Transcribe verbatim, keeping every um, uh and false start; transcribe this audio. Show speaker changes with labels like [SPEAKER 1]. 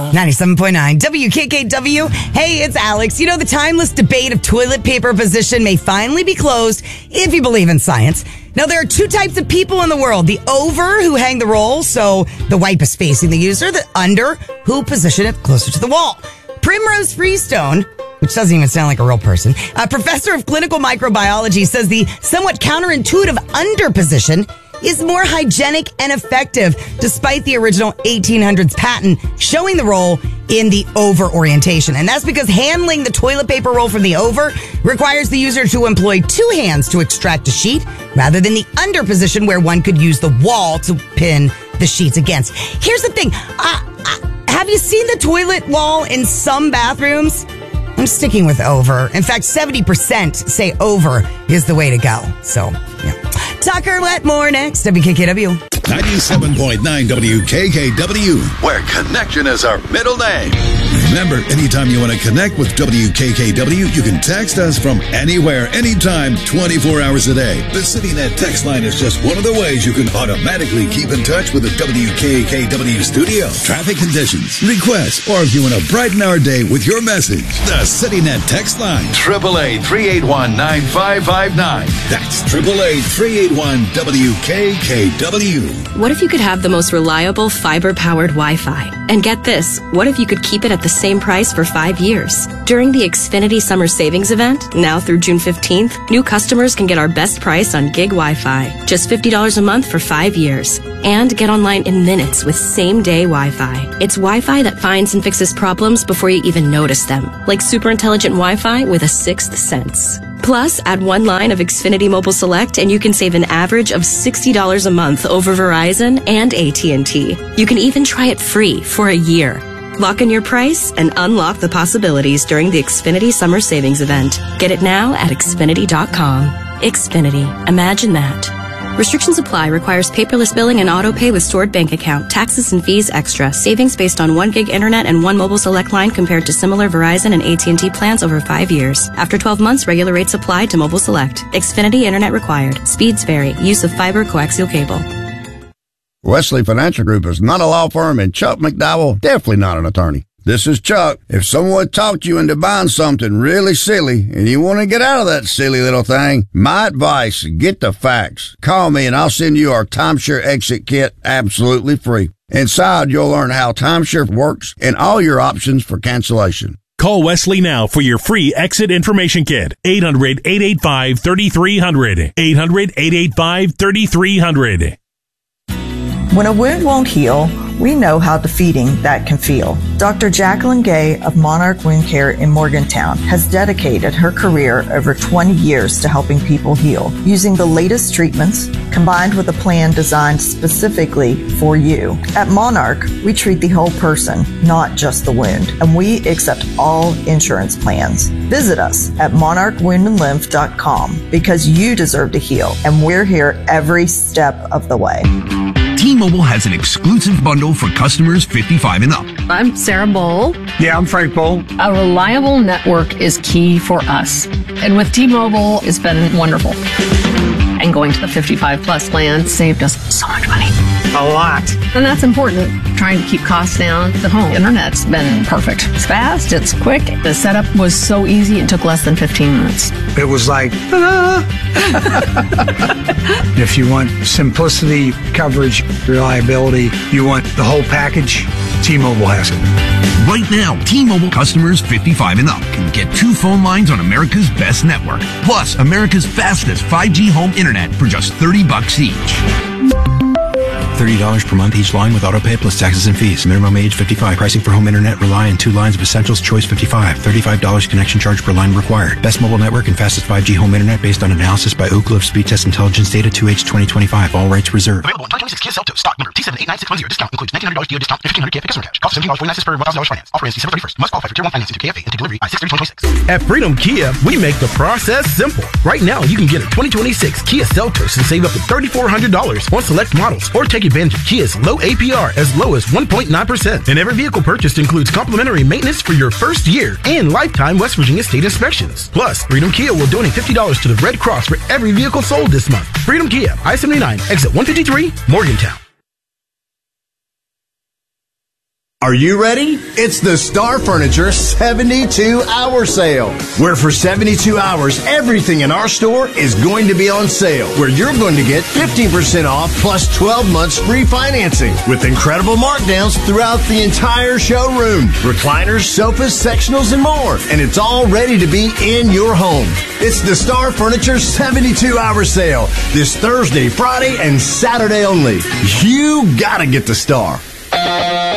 [SPEAKER 1] ninety-seven point nine W K K W. Hey, it's Alex. You know, the timeless debate of toilet paper position may finally be closed if you believe in science. Now, there are two types of people in the world. The over, who hang the roll, so the wipe is facing the user. The under, who position it closer to the wall. Primrose Freestone, which doesn't even sound like a real person, a professor of clinical microbiology, says the somewhat counterintuitive under position is more hygienic and effective, despite the original eighteen hundreds patent showing the roll in the over orientation. And that's because handling the toilet paper roll from the over requires the user to employ two hands to extract a sheet, rather than the under position where one could use the wall to pin the sheets against. Here's the thing. Uh, uh, have you seen the toilet wall in some bathrooms? I'm sticking with over. In fact, seventy percent say over is the way to go. So, yeah. Tucker Wetmore next, W K K W.
[SPEAKER 2] ninety-seven point nine W K K W, where connection is our middle name. Remember, anytime you want to connect with W K K W, you can text us from anywhere, anytime, twenty-four hours a day. The CityNet text line is just one of the ways you can automatically keep in touch with the W K K W studio. Traffic conditions, requests, or if you want to brighten our day with your message, the CityNet text line, eight eight eight, three eight one, nine five five nine. That's eight eight eight, three eight one, W K K W.
[SPEAKER 3] What if you could have the most reliable fiber-powered Wi-Fi? And get this, what if you could keep it at the same price for five years? During the Xfinity Summer Savings Event, now through June fifteenth, new customers can get our best price on gig Wi-Fi, just fifty dollars a month for five years. And get online in minutes with same-day Wi-Fi. It's Wi-Fi that finds and fixes problems before you even notice them, like super intelligent Wi-Fi with a sixth sense. Plus, add one line of Xfinity Mobile Select and you can save an average of sixty dollars a month over Verizon and A T and T. You can even try it free for a year. Lock in your price and unlock the possibilities during the Xfinity Summer Savings Event. Get it now at Xfinity dot com. Xfinity. Imagine that. Restrictions apply. Requires paperless billing and auto pay with stored bank account. Taxes and fees extra. Savings based on one gig internet and one mobile select line compared to similar Verizon and A T and T plans over five years. After twelve months, regular rates apply to mobile select. Xfinity internet required. Speeds vary. Use of fiber coaxial cable.
[SPEAKER 4] Wesley Financial Group is not a law firm, and Chuck McDowell definitely not an attorney. This is Chuck. If someone talked you into buying something really silly and you want to get out of that silly little thing, my advice, get the facts. Call me and I'll send you our timeshare exit kit absolutely free. Inside, you'll learn how timeshare works and all your options for cancellation.
[SPEAKER 5] Call Wesley now for your free exit information kit. eight hundred, eight eight five, three three zero zero. eight hundred, eight eight five, three three zero zero.
[SPEAKER 6] When a wound won't heal, we know how defeating that can feel. Doctor Jacqueline Gay of Monarch Wound Care in Morgantown has dedicated her career over twenty years to helping people heal, using the latest treatments combined with a plan designed specifically for you. At Monarch, we treat the whole person, not just the wound, and we accept all insurance plans. Visit us at monarch wound and lymph dot com because you deserve to heal, and we're here every step of the way.
[SPEAKER 7] T-Mobile has an exclusive bundle for customers fifty-five and up.
[SPEAKER 8] I'm Sarah Bowl.
[SPEAKER 9] Yeah, I'm Frank Bowl.
[SPEAKER 8] A reliable network is key for us. And with T-Mobile, it's been wonderful. And going to the fifty-five plus plan saved us so much money.
[SPEAKER 9] A lot.
[SPEAKER 8] And that's important. Trying to keep costs down. The home internet's been perfect. It's fast, it's quick. The setup was so easy, it took less than fifteen minutes.
[SPEAKER 9] It was like, ah. If you want simplicity, coverage, reliability, you want the whole package, T-Mobile has it.
[SPEAKER 7] Right now, T-Mobile customers fifty-five and up can get two phone lines on America's best network, plus America's fastest five G home internet for just thirty bucks each.
[SPEAKER 10] thirty dollars per month each line with autopay plus taxes and fees. Minimum age fifty-five. Pricing for home internet rely on two lines of Essentials Choice fifty-five. thirty-five dollars connection charge per line required. Best mobile network and fastest five G home internet based on analysis by Oak Cliff Speed Test Intelligence Data two H twenty twenty-five. All rights reserved.
[SPEAKER 11] Available in twenty twenty-six Kia Seltos. Stock number T seven eight nine six one zero. Discount includes nineteen hundred dollars D O discount and fifteen hundred K F customer cash. Cost seventeen dollars and forty-nine cents per one thousand dollars finance. Offer ends December thirty-first. Must qualify for Tier one financing to K F A and take delivery by six thirty twenty twenty-six.
[SPEAKER 12] At Freedom Kia, we make the process simple. Right now, you can get a twenty twenty-six Kia Seltos and save up to three thousand four hundred dollars on select models, or take advantage of Kia's low A P R as low as one point nine percent. And every vehicle purchased includes complimentary maintenance for your first year and lifetime West Virginia state inspections. Plus, Freedom Kia will donate fifty dollars to the Red Cross for every vehicle sold this month. Freedom Kia, I seventy-nine, exit one fifty-three, Morgantown.
[SPEAKER 13] Are you ready? It's the Star Furniture seventy-two hour sale, where for seventy-two hours, everything in our store is going to be on sale, where you're going to get fifteen percent off plus twelve months free financing with incredible markdowns throughout the entire showroom. Recliners, sofas, sectionals, and more. And it's all ready to be in your home. It's the Star Furniture seventy-two hour sale this Thursday, Friday, and Saturday only. You gotta get the Star.